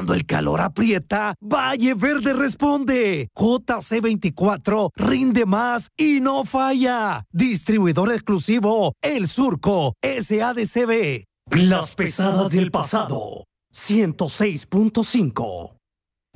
Cuando el calor aprieta, Valle Verde responde. JC24 rinde más y no falla. Distribuidor exclusivo El Surco SADCB. Las pesadas del pasado. 106.5.